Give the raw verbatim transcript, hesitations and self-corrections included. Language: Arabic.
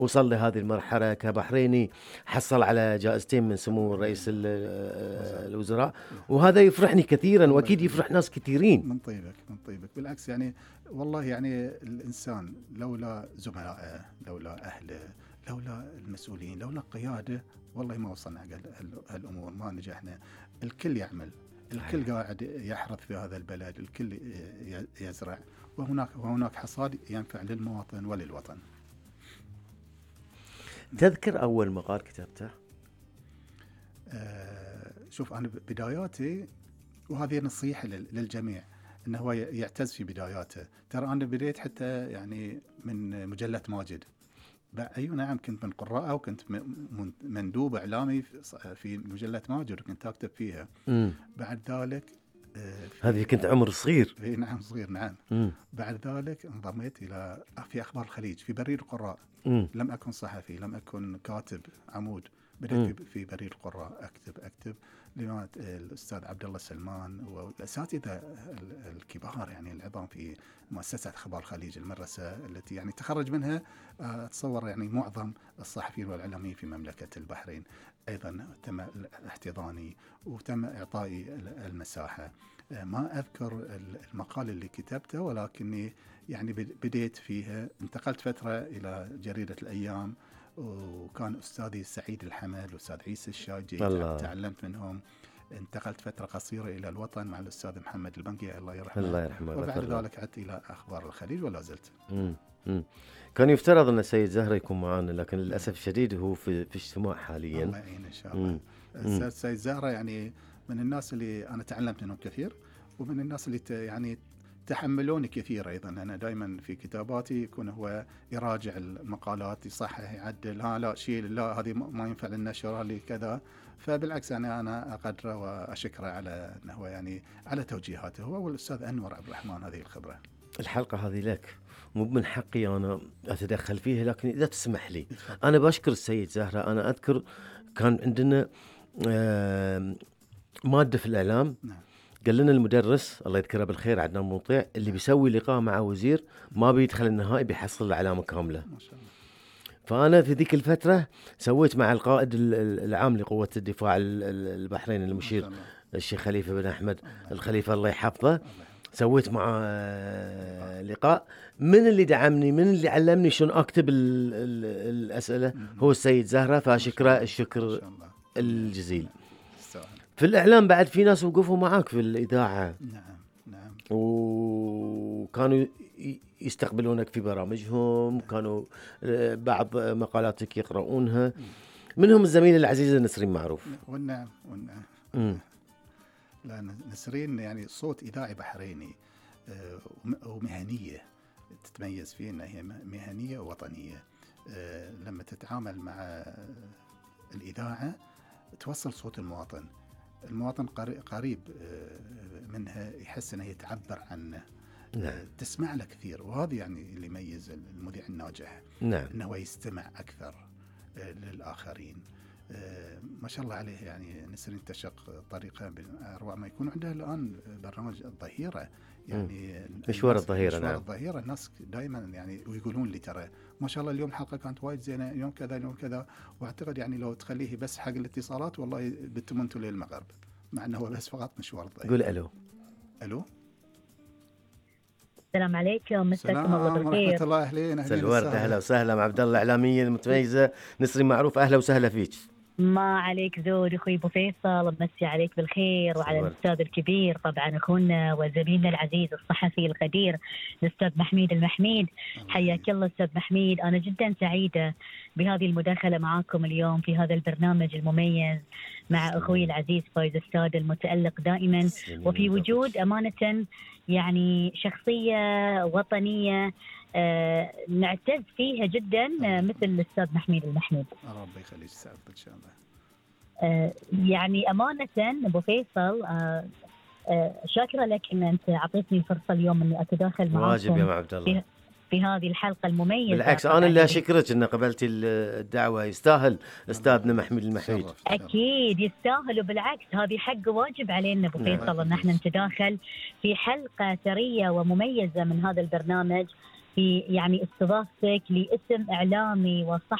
وصل لهذه المرحلة كبحريني، حصل على جائزتين من سمو رئيس ال- الوزراء، وهذا يفرحني كثيرا، الله وأكيد يخليك. يفرح ناس كثيرين. من طيبك من طيبك، بالعكس يعني والله يعني الإنسان لولا زملائه، لولا أهله، لولا المسؤولين، لولا القيادة، والله ما وصلنا حق هال- هالأمور، ما نجحنا. الكل يعمل، الكل صحيح. قاعد يحرث في هذا البلد، الكل ي- يزرع، وهناك وهناك حصاد ينفع للمواطن وللوطن. تذكر أول مقال كتبته؟ آه، شوف أنا بداياتي، وهذه نصيحة لل- للجميع، انه هو ي- يعتز في بداياته. ترى انا بديت حتى يعني من مجلة ماجد. بع- اي نعم، كنت من قراءه، وكنت م- من- مندوب اعلامي في ص- في مجلة ماجد، وكنت اكتب فيها. مم. بعد ذلك آه، هذه في كنت عمر صغير. في نعم صغير، نعم. مم. بعد ذلك انضميت الى في اخبار الخليج، في بريد القراء. مم. لم أكن صحفي، لم أكن كاتب عمود. مم. بدأت في- في بريد القراء أكتب أكتب لما الأستاذ عبد الله سلمان والأساتذة ال- الكبار يعني العظام في مؤسسة أخبار الخليج، المدرسة التي يعني تخرج منها آه، أتصور يعني معظم الصحفيين والإعلاميين في مملكة البحرين. أيضا تم احتضاني وتم إعطائي ال- المساحة. آه، ما أذكر ال- المقال اللي كتبته، ولكني يعني بد- بديت فيها. انتقلت فترة إلى جريدة الأيام، وكان أستاذي سعيد الحمد والأستاذ عيسى الشاجي، الله. تعلمت منهم. انتقلت فترة قصيرة إلى الوطن مع الأستاذ محمد البنقي، الله يرحمه. الله يرحمه وبعد ويغفر له. ذلك عدت إلى أخبار الخليج ولا زلت. مم. مم. كان يفترض أن السيد زهرة يكون معنا، لكن للأسف الشديد هو في, في اجتماع حاليا. الله يعين إن شاء الله. مم. مم. الأستاذ سيد زهرة يعني من الناس اللي أنا تعلمت منهم كثير، ومن الناس اللي ت- يعني تحملوني كثير. أيضا أنا دائما في كتاباتي يكون هو يراجع المقالات، يصحح، يعدل، ها لا شيل، لا هذه ما ما ينفع للنشر، هذه كذا. فبالعكس أنا أنا أقدره وأشكره على أنه هو يعني على توجيهاته، هو والأستاذ أنور عبد الرحمن هذه الخبرة. الحلقة هذه لك، مو من حقي أنا أتدخل فيها، لكن إذا تسمح لي تفضل. أنا بشكر السيد زهرة. أنا أذكر كان عندنا آم، مادة في الإعلام، نعم. قال لنا المدرس الله يذكره بالخير عدنان مطيع، اللي بيسوي لقاء مع وزير ما بيدخل النهائي بيحصل العلامة كاملة. ما شاء الله. فأنا في ذيك الفترة سويت مع القائد ال- ال- العام لقوة الدفاع ال- ال- البحرين ما المشير شاء الله. الشيخ خليفة بن أحمد الله الخليفة الله يحفظه، الله يحفظه. سويت معه آه، لقاء. من اللي دعمني، من اللي علمني شلون أكتب ال ال الأسئلة، مم. هو السيد زهرة، ما شاء فأشكره الله. ما الشكر شاء الله. الجزيل. يستاهل. في الإعلام بعد في ناس وقفوا معاك في الإذاعة، نعم نعم. وكانوا ي- يستقبلونك في برامجهم، كانوا آه، بعض مقالاتك يقرؤونها. مم. منهم الزميل العزيز نسرين معروف. والنعم والنعم. مم. لا، نسرين يعني صوت إذاعي بحريني، آه، وم- ومهنية تتميز فيه أنها هي مهنية ووطنية. آه، لما تتعامل مع الإذاعة توصل صوت المواطن، المواطن قري- قريب آه، منها، يحس أنها تعبر عنه، نعم. آه، تسمع له كثير. وهذا يعني اللي يميز المذيع الناجح، نعم. أنه يستمع أكثر آه، للآخرين. آه، ما شاء الله عليه. يعني نسرين تشق طريقة بأروع ما يكون عندها الآن برنامج الظهيرة، يعني مشوار الناس- الظهيرة. مشوار نعم. الظهيرة الناس دائما يعني ويقولون لي ترى ما شاء الله اليوم الحلقة كانت وايد زينة، اليوم كذا اليوم كذا. واعتقد يعني لو تخليه بس حق الاتصالات والله بتمنتوا للمغرب، مع انه هو بس فقط مشوار الظهيرة. قول ألو. الو. السلام عليكم، مساكم سلام الله ورحمة بالخير. الله. اهلين اهلين سلورد، وسهلا. أهلا وسهلا مع عبد الله الإعلامية المتميزة نسرين معروف، أهلا وسهلا فيك. ما عليك زود اخوي ابو فيصل، مسي عليك بالخير، وعلى سلورد. الاستاذ الكبير طبعا اخونا وزميلنا العزيز الصحفي القدير الاستاذ محميد المحميد. حياك الله استاذ محميد، انا جدا سعيده بهذه المداخله معاكم اليوم في هذا البرنامج المميز مع سلام. اخوي العزيز فايز الساد المتالق دائما، سلام. وفي وجود امانه يعني شخصيه وطنيه آه نعتز فيها جدا، آه مثل الاستاذ محميد المحمود. ربي يخليك، سعادتك ان شاء الله. آه يعني امانه ابو فيصل، آه آه شاكره لك ان انت اعطيتني الفرصه اليوم اني اتداخل واجب يا معكم مع عبد الله. في, في هذه الحلقه المميزه. بالعكس طبعاً أنا اللي أشكرك إن قبلتي الدعوة، يستاهل أستاذنا محمود المحمود. شرف- شرف. اكيد يستاهل، وبالعكس هذه حق واجب علينا ابو نعم. فيصل ان احنا نتداخل في حلقه ثريه ومميزه من هذا البرنامج في يعني استضافتك لاسم اعلامي وصحفي